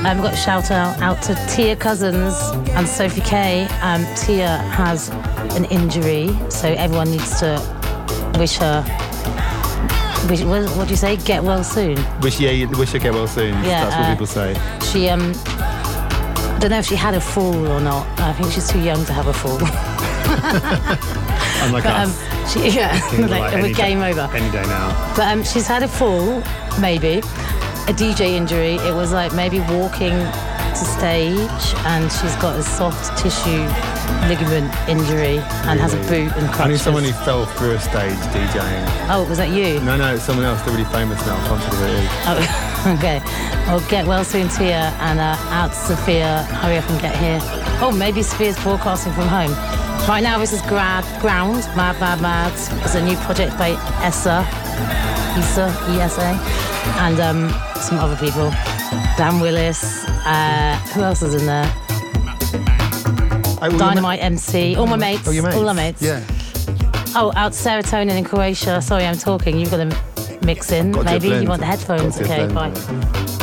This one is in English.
We've got a shout out to Tia Cousins and Sophie Kay. Tia has an injury, so everyone needs to wish her. What do you say? Get well soon. Wish her get well soon. Yeah, that's what people say. She I don't know if she had a fall or not. I think she's too young to have a fall. Unlike us. We're game over. Any day now. But she's had a fall, maybe. A DJ injury. It was like maybe walking to stage, and she's got a soft tissue ligament injury and has a boot and crutches. I knew someone who fell through a stage DJing. Oh, was that you? No, it's someone else. They're really famous now. I can't tell you who it is. Oh, okay. Well, get well soon, Tia, and out to Sophia. Hurry up and get here. Oh, maybe Sophia's broadcasting from home. Right now, this is Ground, Mad. It's a new project by ESA, E-S-A, and some other people. Dan Willis. Who else is in there? Dynamite MC. All my mates. Oh, your mates. All our mates. Yeah. Oh, out Serotonin in Croatia. Sorry, I'm talking. You've got to mix in. Maybe you want the headphones. Okay, bye.